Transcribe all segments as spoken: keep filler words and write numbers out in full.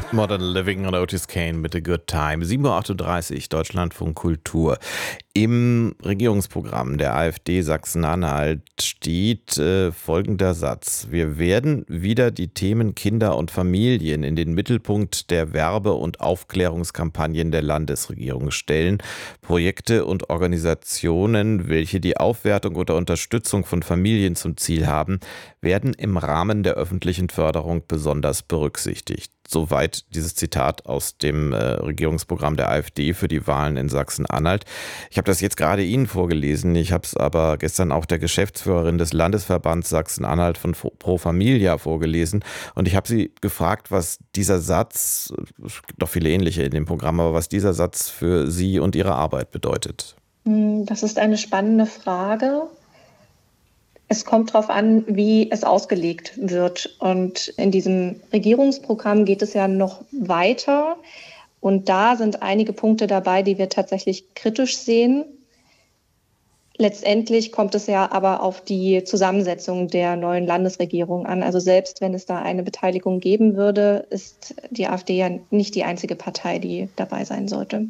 Modern Living und Otis Kane mit A Good Time. sieben Uhr achtunddreißig, Deutschlandfunk Kultur. Im Regierungsprogramm der AfD Sachsen-Anhalt steht äh, folgender Satz. Wir werden wieder die Themen Kinder und Familien in den Mittelpunkt der Werbe- und Aufklärungskampagnen der Landesregierung stellen. Projekte und Organisationen, welche die Aufwertung oder Unterstützung von Familien zum Ziel haben, werden im Rahmen der öffentlichen Förderung besonders berücksichtigt. Soweit dieses Zitat aus dem äh, Regierungsprogramm der AfD für die Wahlen in Sachsen-Anhalt. Ich habe das jetzt gerade Ihnen vorgelesen. Ich habe es aber gestern auch der Geschäftsführerin des Landesverbands Sachsen-Anhalt von Pro Familia vorgelesen. Und ich habe sie gefragt, was dieser Satz, es gibt noch viele ähnliche in dem Programm, aber was dieser Satz für Sie und Ihre Arbeit bedeutet. Das ist eine spannende Frage. Es kommt darauf an, wie es ausgelegt wird. Und in diesem Regierungsprogramm geht es ja noch weiter. Und da sind einige Punkte dabei, die wir tatsächlich kritisch sehen. Letztendlich kommt es ja aber auf die Zusammensetzung der neuen Landesregierung an. Also selbst wenn es da eine Beteiligung geben würde, ist die AfD ja nicht die einzige Partei, die dabei sein sollte.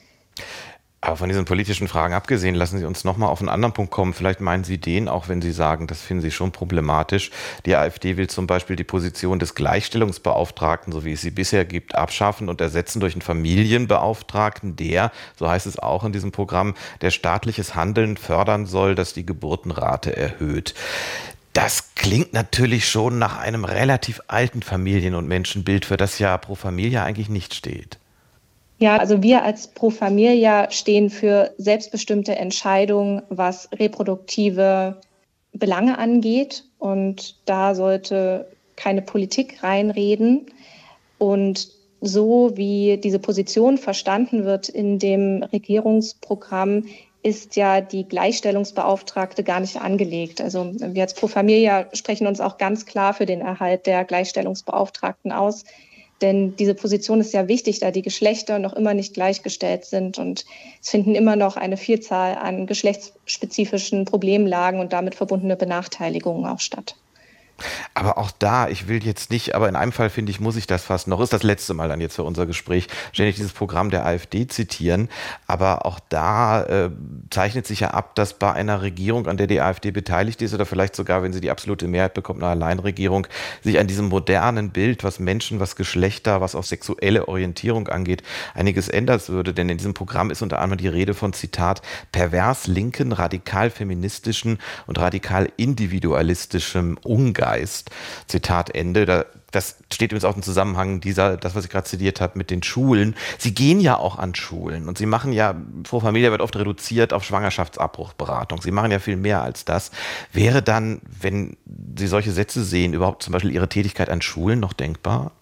Aber von diesen politischen Fragen abgesehen, lassen Sie uns nochmal auf einen anderen Punkt kommen. Vielleicht meinen Sie den, auch wenn Sie sagen, das finden Sie schon problematisch. Die AfD will zum Beispiel die Position des Gleichstellungsbeauftragten, so wie es sie bisher gibt, abschaffen und ersetzen durch einen Familienbeauftragten, der, so heißt es auch in diesem Programm, der staatliches Handeln fördern soll, das die Geburtenrate erhöht. Das klingt natürlich schon nach einem relativ alten Familien- und Menschenbild, für das ja Pro Familia eigentlich nicht steht. Ja, also wir als Pro Familia stehen für selbstbestimmte Entscheidungen, was reproduktive Belange angeht. Und da sollte keine Politik reinreden. Und so wie diese Position verstanden wird in dem Regierungsprogramm, ist ja die Gleichstellungsbeauftragte gar nicht angelegt. Also wir als Pro Familia sprechen uns auch ganz klar für den Erhalt der Gleichstellungsbeauftragten aus. Denn diese Position ist ja wichtig, da die Geschlechter noch immer nicht gleichgestellt sind. Und es finden immer noch eine Vielzahl an geschlechtsspezifischen Problemlagen und damit verbundene Benachteiligungen auch statt. Aber auch da, ich will jetzt nicht, aber in einem Fall finde ich, muss ich das fast noch, ist das letzte Mal dann jetzt für unser Gespräch, ständig dieses Programm der AfD zitieren. Aber auch da äh, zeichnet sich ja ab, dass bei einer Regierung, an der die AfD beteiligt ist oder vielleicht sogar, wenn sie die absolute Mehrheit bekommt, eine Alleinregierung, sich an diesem modernen Bild, was Menschen, was Geschlechter, was auch sexuelle Orientierung angeht, einiges ändern würde. Denn in diesem Programm ist unter anderem die Rede von, Zitat, pervers linken, radikal feministischen und radikal individualistischem Umgang. Zitat Ende. Da, das steht übrigens auch im Zusammenhang dieser, das, was ich gerade zitiert habe, mit den Schulen. Sie gehen ja auch an Schulen und sie machen ja, Pro Familia wird oft reduziert auf Schwangerschaftsabbruchberatung. Sie machen ja viel mehr als das. Wäre dann, wenn Sie solche Sätze sehen, überhaupt zum Beispiel Ihre Tätigkeit an Schulen noch denkbar?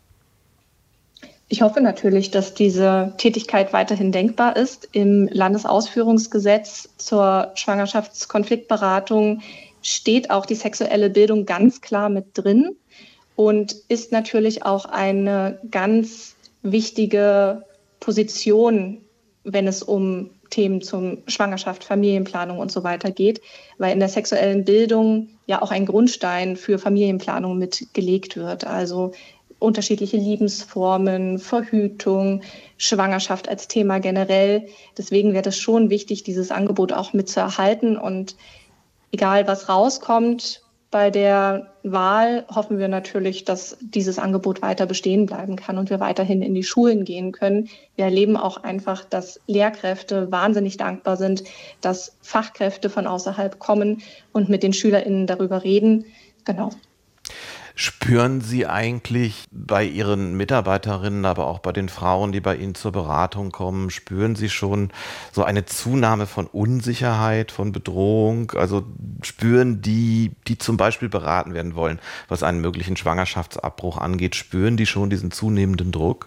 Ich hoffe natürlich, dass diese Tätigkeit weiterhin denkbar ist. Im Landesausführungsgesetz zur Schwangerschaftskonfliktberatung steht auch die sexuelle Bildung ganz klar mit drin und ist natürlich auch eine ganz wichtige Position, wenn es um Themen zum Schwangerschaft, Familienplanung und so weiter geht, weil in der sexuellen Bildung ja auch ein Grundstein für Familienplanung mitgelegt wird. Also unterschiedliche Lebensformen, Verhütung, Schwangerschaft als Thema generell. Deswegen wäre es schon wichtig, dieses Angebot auch mitzuerhalten. Und egal, was rauskommt bei der Wahl, hoffen wir natürlich, dass dieses Angebot weiter bestehen bleiben kann und wir weiterhin in die Schulen gehen können. Wir erleben auch einfach, dass Lehrkräfte wahnsinnig dankbar sind, dass Fachkräfte von außerhalb kommen und mit den SchülerInnen darüber reden. Genau. Spüren Sie eigentlich bei Ihren Mitarbeiterinnen, aber auch bei den Frauen, die bei Ihnen zur Beratung kommen, spüren Sie schon so eine Zunahme von Unsicherheit, von Bedrohung? Also spüren die, die zum Beispiel beraten werden wollen, was einen möglichen Schwangerschaftsabbruch angeht, spüren die schon diesen zunehmenden Druck?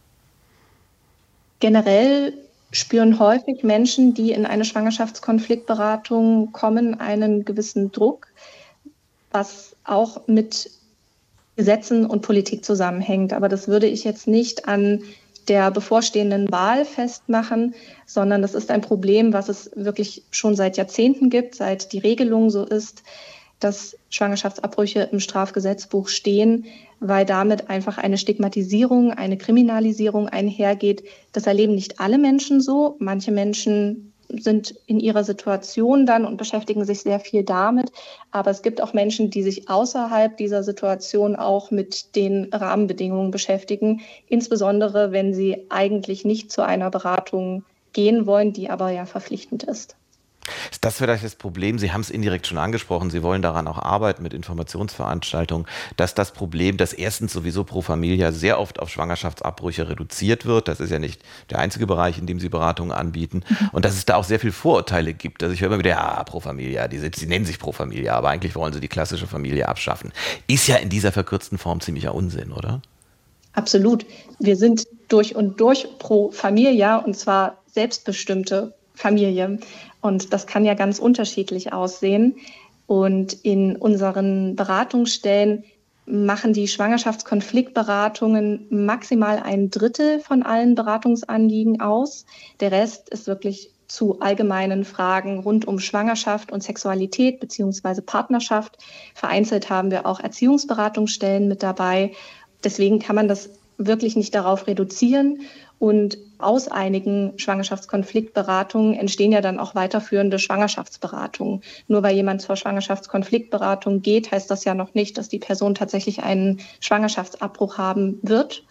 Generell spüren häufig Menschen, die in eine Schwangerschaftskonfliktberatung kommen, einen gewissen Druck, was auch mit Gesetzen und Politik zusammenhängt. Aber das würde ich jetzt nicht an der bevorstehenden Wahl festmachen, sondern das ist ein Problem, was es wirklich schon seit Jahrzehnten gibt, seit die Regelung so ist, dass Schwangerschaftsabbrüche im Strafgesetzbuch stehen, weil damit einfach eine Stigmatisierung, eine Kriminalisierung einhergeht. Das erleben nicht alle Menschen so. Manche Menschen sind in ihrer Situation dann und beschäftigen sich sehr viel damit. Aber es gibt auch Menschen, die sich außerhalb dieser Situation auch mit den Rahmenbedingungen beschäftigen, insbesondere wenn sie eigentlich nicht zu einer Beratung gehen wollen, die aber ja verpflichtend ist. Ist das vielleicht das Problem? Sie haben es indirekt schon angesprochen, Sie wollen daran auch arbeiten mit Informationsveranstaltungen, dass das Problem, dass erstens sowieso Pro Familia sehr oft auf Schwangerschaftsabbrüche reduziert wird. Das ist ja nicht der einzige Bereich, in dem Sie Beratungen anbieten. Mhm. Und dass es da auch sehr viele Vorurteile gibt. Also ich höre immer wieder, ja, Pro Familia, die, sie nennen sich Pro Familia, aber eigentlich wollen sie die klassische Familie abschaffen. Ist ja in dieser verkürzten Form ziemlicher Unsinn, oder? Absolut. Wir sind durch und durch Pro Familia, und zwar selbstbestimmte Familie. Und das kann ja ganz unterschiedlich aussehen. Und in unseren Beratungsstellen machen die Schwangerschaftskonfliktberatungen maximal ein Drittel von allen Beratungsanliegen aus. Der Rest ist wirklich zu allgemeinen Fragen rund um Schwangerschaft und Sexualität bzw. Partnerschaft. Vereinzelt haben wir auch Erziehungsberatungsstellen mit dabei. Deswegen kann man das wirklich nicht darauf reduzieren. Und aus einigen Schwangerschaftskonfliktberatungen entstehen ja dann auch weiterführende Schwangerschaftsberatungen. Nur weil jemand zur Schwangerschaftskonfliktberatung geht, heißt das ja noch nicht, dass die Person tatsächlich einen Schwangerschaftsabbruch haben wird.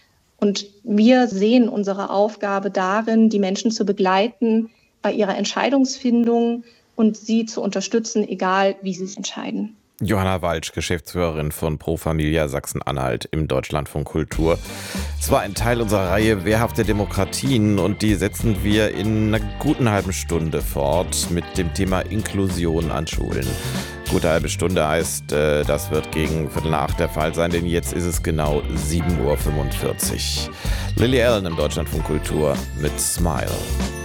Und wir sehen unsere Aufgabe darin, die Menschen zu begleiten bei ihrer Entscheidungsfindung und sie zu unterstützen, egal wie sie es entscheiden. Johanna Waltsch, Geschäftsführerin von Pro Familia Sachsen-Anhalt im Deutschlandfunk Kultur. Es war ein Teil unserer Reihe Wehrhafte Demokratien und die setzen wir in einer guten halben Stunde fort mit dem Thema Inklusion an Schulen. Gute halbe Stunde heißt, das wird gegen Viertel nach der Fall sein, denn jetzt ist es genau sieben Uhr fünfundvierzig. Lily Allen im Deutschlandfunk Kultur mit Smile.